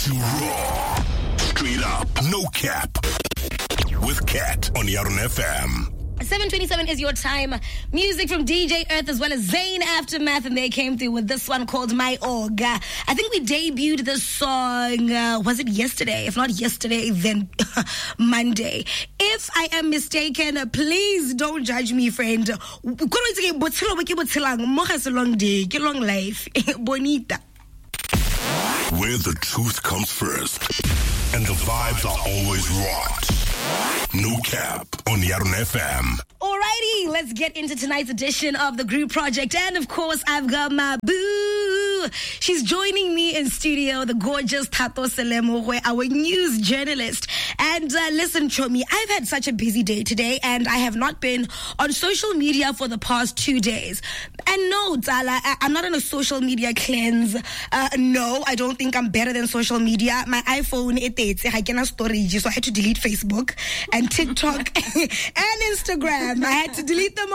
to Raw. Straight up, no cap. With Kat on Yarn FM. 7:27 is your time. Music from DJ Earth as well as Zayn Aftermath, and they came through with this one called My Org. I think we debuted this song, was it yesterday? If not yesterday, then Monday. If I am mistaken, please don't judge me, friend. Long day, long life. Bonita. Where the truth comes first and the vibes are always rocked. No cap on Yarn FM. Alrighty, let's get into tonight's edition of the Group Project. And of course, I've got my boo. She's joining me in studio, the gorgeous Tato Selemo, our news journalist. And listen, Chomi, I've had such a busy day today, and I have not been on social media for the past 2 days. And no, Zala, I'm not on a social media cleanse. No, I don't think I'm better than social media. My iPhone, I cannot storage, so I had to delete Facebook and TikTok and Instagram. I had to delete them